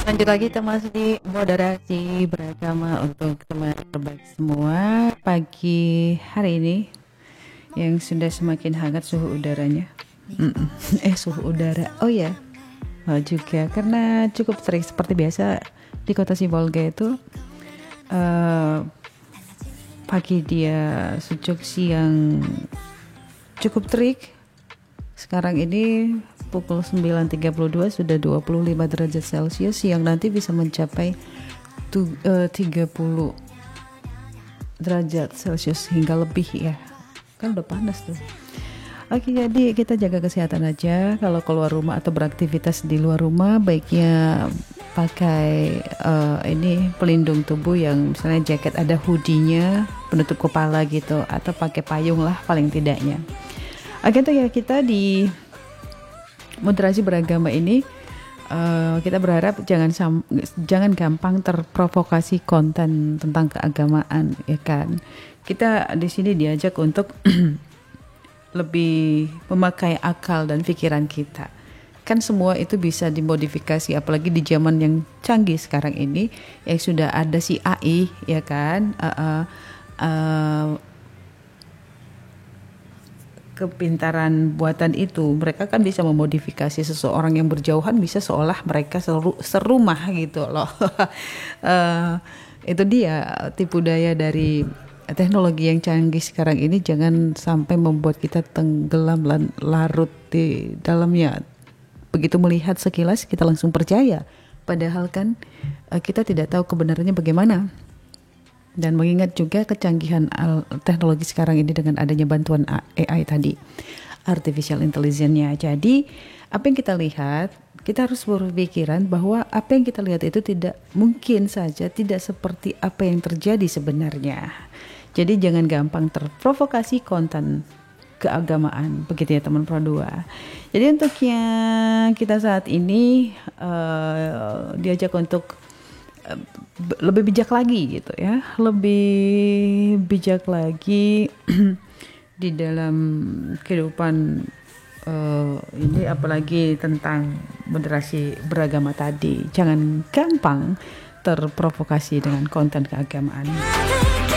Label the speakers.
Speaker 1: Lanjut lagi kita masih di moderasi beragama untuk teman terbaik semua pagi hari ini yang sudah semakin hangat suhu udaranya. Suhu udara. Oh ya, juga karena cukup terik seperti biasa di kota Sibolga itu pagi dia sejuk, siang cukup terik. Sekarang ini pukul 9.32 sudah 25 derajat Celcius, yang nanti bisa mencapai 30 derajat Celcius hingga lebih ya. Kan udah panas tuh. Oke, jadi kita jaga kesehatan aja. Kalau keluar rumah atau beraktivitas di luar rumah, baiknya pakai ini pelindung tubuh yang misalnya jaket ada hoodie-nya, penutup kepala gitu, atau pakai payung lah paling tidaknya. Oke, tuh ya, kita di moderasi beragama ini kita berharap jangan gampang terprovokasi konten tentang keagamaan, ya kan. Kita di sini diajak untuk lebih memakai akal dan pikiran kita. Kan semua itu bisa dimodifikasi, apalagi di zaman yang canggih sekarang ini yang sudah ada si AI, ya kan. Kepintaran buatan itu, mereka kan bisa memodifikasi seseorang yang berjauhan, bisa seolah mereka serumah gitu loh. Itu dia tipu daya dari teknologi yang canggih sekarang ini. Jangan sampai membuat kita tenggelam larut di dalamnya. Begitu melihat sekilas kita langsung percaya, padahal kan kita tidak tahu kebenarannya bagaimana. Dan mengingat juga kecanggihan teknologi sekarang ini dengan adanya bantuan AI tadi, artificial intelligence-nya. Jadi apa yang kita lihat, kita harus berpikiran bahwa apa yang kita lihat itu tidak mungkin saja tidak seperti apa yang terjadi sebenarnya. Jadi jangan gampang terprovokasi konten keagamaan, begitu ya teman Pro 2. Jadi untuk yang kita saat ini diajak untuk lebih bijak lagi gitu ya, lebih bijak lagi di dalam kehidupan ini, apalagi tentang moderasi beragama tadi. Jangan gampang terprovokasi dengan konten keagamaan.